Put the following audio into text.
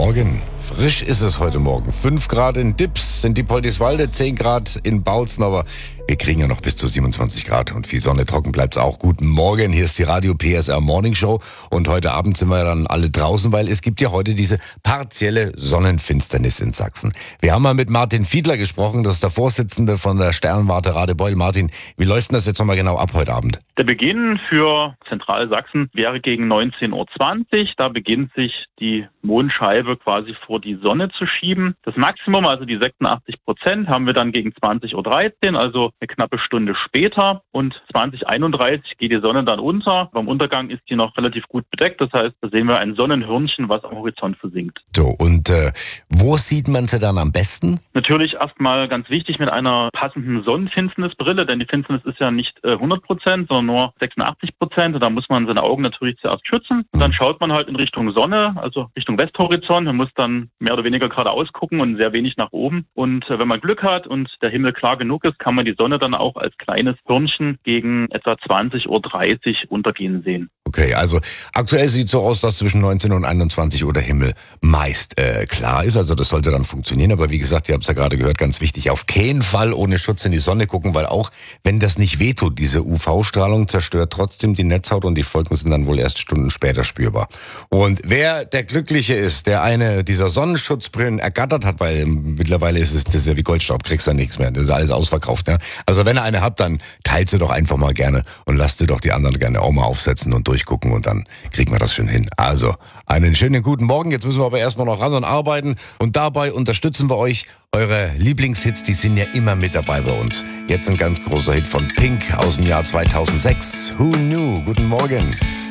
Morgen. Frisch ist es heute Morgen. 5 Grad in Dips sind die Poldiswalde, 10 Grad in Bautzen, aber wir kriegen ja noch bis zu 27 Grad und viel Sonne, trocken bleibt's auch. Guten Morgen, hier ist die Radio PSR Morning Show und heute Abend sind wir dann alle draußen, weil es gibt ja heute diese partielle Sonnenfinsternis in Sachsen. Wir haben mal mit Martin Fiedler gesprochen, das ist der Vorsitzende von der Sternwarte Radebeul. Martin, wie läuft denn das jetzt nochmal genau ab heute Abend? Der Beginn für Zentralsachsen wäre gegen 19.20 Uhr. Da beginnt sich die Mondscheibe quasi vor die Sonne zu schieben. Das Maximum, also die 86%, haben wir dann gegen 20.13 Uhr, also eine knappe Stunde später. Und 20.31 geht die Sonne dann unter. Beim Untergang ist die noch relativ gut bedeckt. Das heißt, da sehen wir ein Sonnenhörnchen, was am Horizont versinkt. So, und wo sieht man sie dann am besten? Natürlich erstmal ganz wichtig mit einer passenden Sonnenfinsternisbrille, denn die Finsternis ist ja nicht 100%, sondern nur 86%. Und da muss man seine Augen natürlich zuerst schützen. Und dann schaut man halt in Richtung Sonne, also Richtung Westhorizont. Man muss dann mehr oder weniger geradeaus gucken und sehr wenig nach oben. Und wenn man Glück hat und der Himmel klar genug ist, kann man die Sonne dann auch als kleines Hörnchen gegen etwa 20.30 Uhr untergehen sehen. Okay, also aktuell sieht es so aus, dass zwischen 19 und 21 Uhr der Himmel meist klar ist. Also das sollte dann funktionieren. Aber wie gesagt, ihr habt es ja gerade gehört, ganz wichtig, auf keinen Fall ohne Schutz in die Sonne gucken, weil auch wenn das nicht wehtut, diese UV-Strahlung zerstört trotzdem die Netzhaut und die Folgen sind dann wohl erst Stunden später spürbar. Und wer der Glückliche ist, der eine dieser Sonnenschutzbrillen ergattert hat, weil mittlerweile ist es, das ist ja wie Goldstaub, kriegst du nichts mehr, das ist alles ausverkauft. Ne? Also wenn ihr eine habt, dann teilt sie doch einfach mal gerne und lasst sie doch die anderen gerne auch mal aufsetzen und durchgucken und dann kriegen wir das schon hin. Also einen schönen guten Morgen, jetzt müssen wir aber erstmal noch ran und arbeiten und dabei unterstützen wir euch. Eure Lieblingshits, die sind ja immer mit dabei bei uns. Jetzt ein ganz großer Hit von Pink aus dem Jahr 2006. Who Knew? Guten Morgen.